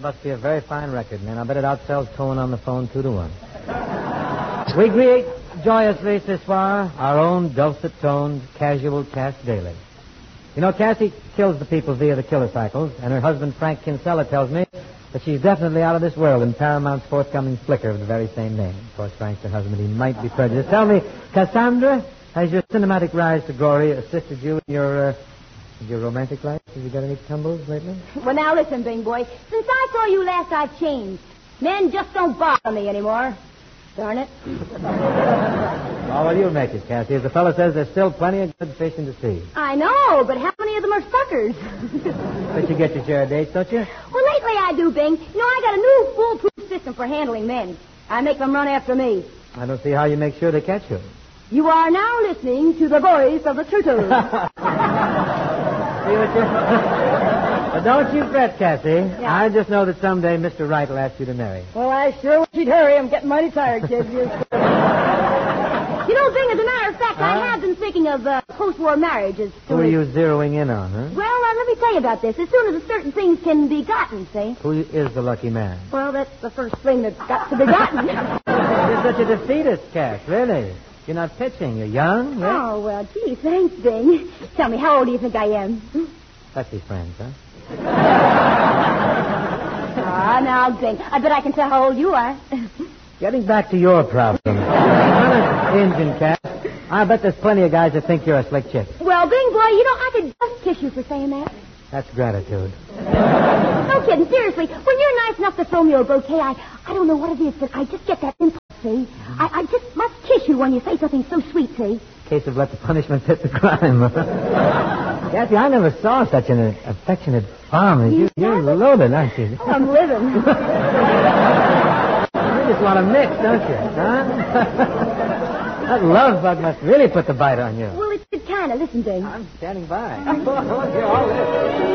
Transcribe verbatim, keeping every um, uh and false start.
must be a very fine record, man. I bet it outsells towing on the phone two to one. We greet joyously ce soir our own dulcet-toned, casual Cass Daly. You know, Cassie kills the people via the killer cycles, and her husband, Frank Kinsella, tells me that she's definitely out of this world in Paramount's forthcoming flicker of the very same name. Of course, Frank's her husband. He might be prejudiced. Tell me, Cassandra, has your cinematic rise to glory assisted you in your, uh, your romantic life? Have you got any tumbles lately? Well, now listen, Bing Boy. Since I saw you last, I've changed. Men just don't bother me anymore. Darn it. Oh, well, you'll make it, Cassie. As the fellow says, there's still plenty of good fish in the sea. I know, but how many of them are suckers? But you get your share of dates, don't you? Well, lately I do, Bing. You know, I got a new foolproof system for handling men. I make them run after me. I don't see how you make sure they catch you. You are now listening to the voice of the turtle. See what you... But don't you fret, Cassie. Yeah. I just know that someday Mister Wright will ask you to marry. Well, I sure wish he'd hurry. I'm getting mighty tired, kid. You know, Bing, as a matter of fact, huh? I have been thinking of uh, post-war marriages. Who are you zeroing in on, huh? Well, uh, let me tell you about this. As soon as certain things can be gotten, see? Who is the lucky man? Well, that's the first thing that's got to be gotten. You're such a defeatist, Cass, really. You're not pitching. You're young, right? Oh, well, gee, thanks, Bing. Tell me, how old do you think I am? Let's be friends, huh? Ah, now, Bing, I bet I can tell how old you are. Getting back to your problem. Honest Injun, Cass. I bet there's plenty of guys that think you're a slick chick. Well, Bing, boy, you know, I could just kiss you for saying that. That's gratitude. No kidding, seriously. When you're nice enough to throw me a bouquet, I, I don't know what it is, but I just get that impulse, see? I, I just must kiss you when you say something so sweet, see? Case of let the punishment fit the crime. Kathy, I never saw such an uh, affectionate farm as you. You're loaded, aren't you? Oh, I'm living. You just want to mix, don't you? Huh? That love bug must really put the bite on you. Well, it's, it's kind of. Listen, Bing. I'm standing by. You're all this.